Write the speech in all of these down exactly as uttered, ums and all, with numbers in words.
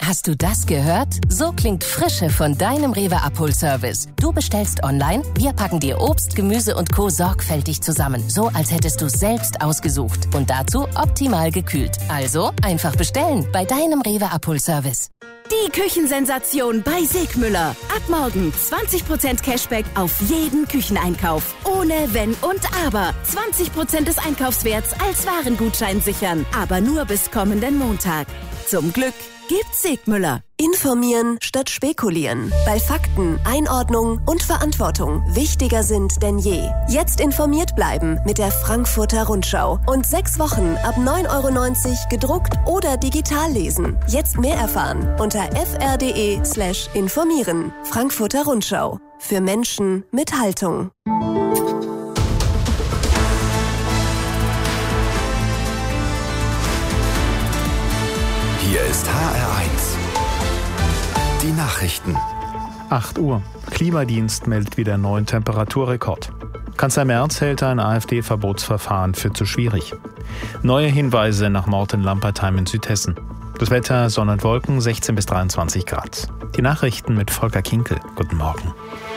Hast du das gehört? So klingt Frische von deinem Rewe Abholservice. Du bestellst online, wir packen dir Obst, Gemüse und Co. sorgfältig zusammen. So, als hättest du es selbst ausgesucht. Und dazu optimal gekühlt. Also einfach bestellen bei deinem Rewe Abholservice. Die Küchensensation bei Segmüller. Ab morgen zwanzig Prozent Cashback auf jeden Kücheneinkauf. Ohne Wenn und Aber. zwanzig Prozent des Einkaufswerts als Warengutschein sichern. Aber nur bis kommenden Montag. Zum Glück gibt's Segmüller. Informieren statt spekulieren. Weil Fakten, Einordnung und Verantwortung wichtiger sind denn je. Jetzt informiert bleiben mit der Frankfurter Rundschau. Und sechs Wochen ab neun Euro neunzig gedruckt oder digital lesen. Jetzt mehr erfahren unter fr.de slash informieren. Frankfurter Rundschau. Für Menschen mit Haltung. Hier ist H R eins. Die Nachrichten. acht Uhr. Klimadienst meldet wieder neuen Temperaturrekord. Kanzler Merz hält ein AfD-Verbotsverfahren für zu schwierig. Neue Hinweise nach Mord in Lampertheim in Südhessen. Das Wetter, Sonne und Wolken, sechzehn bis dreiundzwanzig Grad. Die Nachrichten mit Volker Kinkel. Guten Morgen.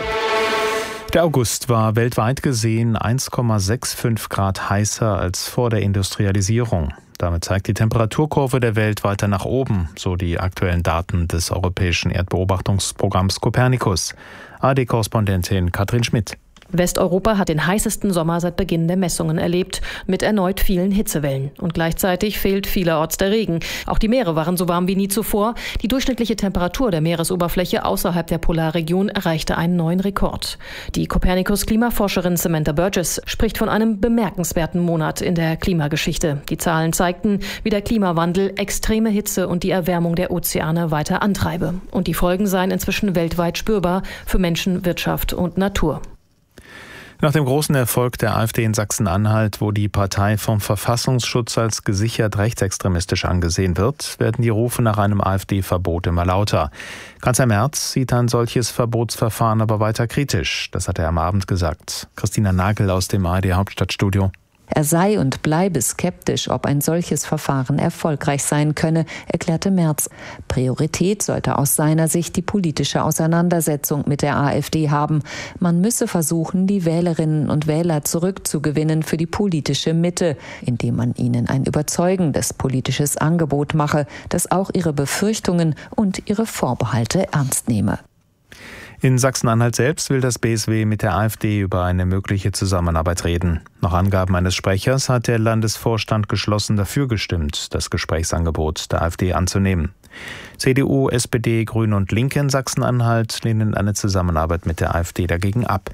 Der August war weltweit gesehen eins Komma fünfundsechzig Grad heißer als vor der Industrialisierung. Damit zeigt die Temperaturkurve der Welt weiter nach oben, so die aktuellen Daten des europäischen Erdbeobachtungsprogramms Copernicus. A R D-Korrespondentin Katrin Schmidt. Westeuropa hat den heißesten Sommer seit Beginn der Messungen erlebt, mit erneut vielen Hitzewellen. Und gleichzeitig fehlt vielerorts der Regen. Auch die Meere waren so warm wie nie zuvor. Die durchschnittliche Temperatur der Meeresoberfläche außerhalb der Polarregion erreichte einen neuen Rekord. Die Copernicus-Klimaforscherin Samantha Burgess spricht von einem bemerkenswerten Monat in der Klimageschichte. Die Zahlen zeigten, wie der Klimawandel extreme Hitze und die Erwärmung der Ozeane weiter antreibe. Und die Folgen seien inzwischen weltweit spürbar für Menschen, Wirtschaft und Natur. Nach dem großen Erfolg der AfD in Sachsen-Anhalt, wo die Partei vom Verfassungsschutz als gesichert rechtsextremistisch angesehen wird, werden die Rufe nach einem AfD-Verbot immer lauter. Kanzler Merz sieht ein solches Verbotsverfahren aber weiter kritisch. Das hat er am Abend gesagt. Christina Nagel aus dem A R D-Hauptstadtstudio. Er sei und bleibe skeptisch, ob ein solches Verfahren erfolgreich sein könne, erklärte Merz. Priorität sollte aus seiner Sicht die politische Auseinandersetzung mit der AfD haben. Man müsse versuchen, die Wählerinnen und Wähler zurückzugewinnen für die politische Mitte, indem man ihnen ein überzeugendes politisches Angebot mache, das auch ihre Befürchtungen und ihre Vorbehalte ernst nehme. In Sachsen-Anhalt selbst will das B S W mit der AfD über eine mögliche Zusammenarbeit reden. Nach Angaben eines Sprechers hat der Landesvorstand geschlossen dafür gestimmt, das Gesprächsangebot der AfD anzunehmen. C D U, S P D, Grüne und Linke in Sachsen-Anhalt lehnen eine Zusammenarbeit mit der AfD dagegen ab.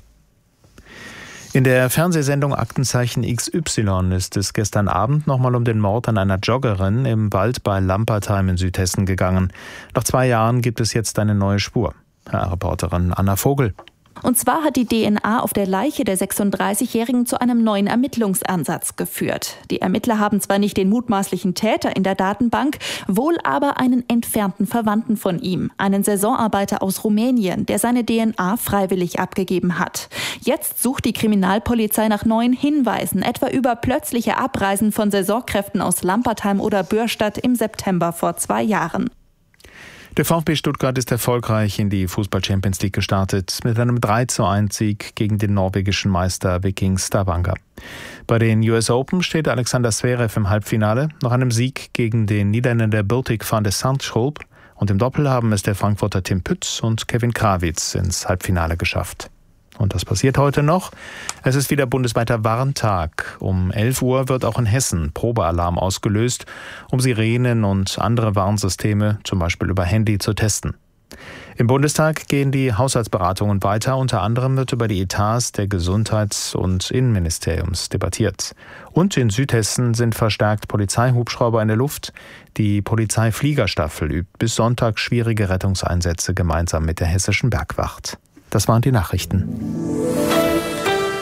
In der Fernsehsendung Aktenzeichen X Y ist es gestern Abend nochmal um den Mord an einer Joggerin im Wald bei Lampertheim in Südhessen gegangen. Nach zwei Jahren gibt es jetzt eine neue Spur. Reporterin Anna Vogel. Und zwar hat die D N A auf der Leiche der sechsunddreißigjährigen zu einem neuen Ermittlungsansatz geführt. Die Ermittler haben zwar nicht den mutmaßlichen Täter in der Datenbank, wohl aber einen entfernten Verwandten von ihm, einen Saisonarbeiter aus Rumänien, der seine D N A freiwillig abgegeben hat. Jetzt sucht die Kriminalpolizei nach neuen Hinweisen, etwa über plötzliche Abreisen von Saisonkräften aus Lampertheim oder Bürstadt im September vor zwei Jahren. Der VfB Stuttgart ist erfolgreich in die Fußball-Champions League gestartet mit einem drei zu eins Sieg gegen den norwegischen Meister Viking Stavanger. Bei den U S Open steht Alexander Zverev im Halbfinale nach einem Sieg gegen den Niederländer Botic van de Zandschulp, und im Doppel haben es der Frankfurter Tim Pütz und Kevin Krawitz ins Halbfinale geschafft. Und das passiert heute noch. Es ist wieder bundesweiter Warntag. Um elf Uhr wird auch in Hessen Probealarm ausgelöst, um Sirenen und andere Warnsysteme, zum Beispiel über Handy, zu testen. Im Bundestag gehen die Haushaltsberatungen weiter. Unter anderem wird über die Etats der Gesundheits- und Innenministeriums debattiert. Und in Südhessen sind verstärkt Polizeihubschrauber in der Luft. Die Polizeifliegerstaffel übt bis Sonntag schwierige Rettungseinsätze gemeinsam mit der hessischen Bergwacht. Das waren die Nachrichten.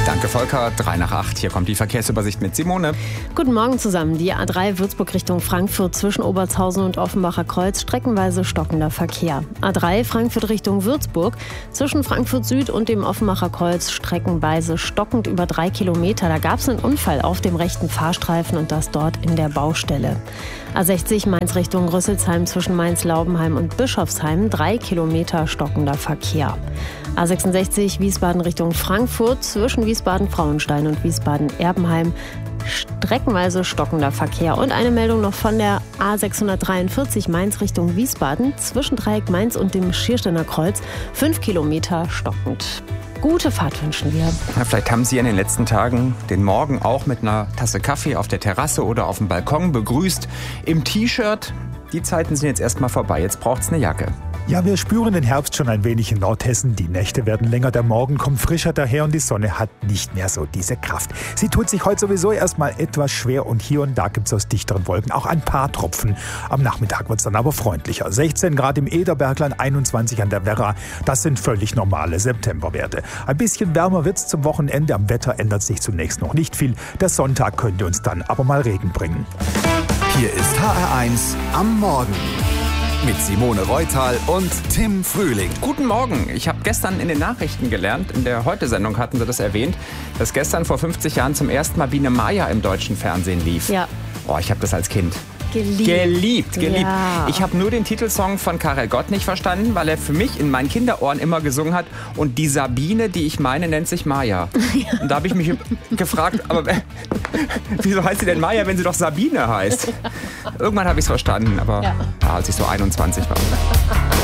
Danke, Volker. drei nach acht. Hier kommt die Verkehrsübersicht mit Simone. Guten Morgen zusammen. Die A drei Würzburg Richtung Frankfurt zwischen Obertshausen und Offenbacher Kreuz streckenweise stockender Verkehr. A drei Frankfurt Richtung Würzburg zwischen Frankfurt Süd und dem Offenbacher Kreuz streckenweise stockend über drei Kilometer. Da gab es einen Unfall auf dem rechten Fahrstreifen und das dort in der Baustelle. A sechzig Mainz Richtung Rüsselsheim zwischen Mainz-Laubenheim und Bischofsheim drei Kilometer stockender Verkehr. A sechsundsechzig Wiesbaden Richtung Frankfurt zwischen Wiesbaden-Frauenstein und Wiesbaden-Erbenheim streckenweise stockender Verkehr. Und eine Meldung noch von der A sechshundertdreiundvierzig Mainz Richtung Wiesbaden zwischen Dreieck Mainz und dem Schiersteiner Kreuz fünf Kilometer stockend. Gute Fahrt wünschen wir. Ja, vielleicht haben Sie in den letzten Tagen den Morgen auch mit einer Tasse Kaffee auf der Terrasse oder auf dem Balkon begrüßt. Im T-Shirt. Die Zeiten sind jetzt erstmal vorbei. Jetzt braucht es eine Jacke. Ja, wir spüren den Herbst schon ein wenig in Nordhessen. Die Nächte werden länger, der Morgen kommt frischer daher und die Sonne hat nicht mehr so diese Kraft. Sie tut sich heute sowieso erstmal etwas schwer und hier und da gibt es aus dichteren Wolken auch ein paar Tropfen. Am Nachmittag wird es dann aber freundlicher. sechzehn Grad im Ederbergland, einundzwanzig an der Werra. Das sind völlig normale Septemberwerte. Ein bisschen wärmer wird es zum Wochenende. Am Wetter ändert sich zunächst noch nicht viel. Der Sonntag könnte uns dann aber mal Regen bringen. Hier ist H R eins am Morgen. Mit Simone Reutal und Tim Frühling. Guten Morgen. Ich habe gestern in den Nachrichten gelernt, in der Heute-Sendung hatten sie das erwähnt, dass gestern vor fünfzig Jahren zum ersten Mal Biene Meier im deutschen Fernsehen lief. Ja. Oh, ich habe das als Kind Geliebt. Geliebt, geliebt. Ja. Ich habe nur den Titelsong von Karel Gott nicht verstanden, weil er für mich in meinen Kinderohren immer gesungen hat. Und die Sabine, die ich meine, nennt sich Maya. Ja. Und da habe ich mich gefragt, aber wieso heißt sie denn Maya, wenn sie doch Sabine heißt? Irgendwann habe ich es verstanden, aber ja. Ja, als ich so einundzwanzig war.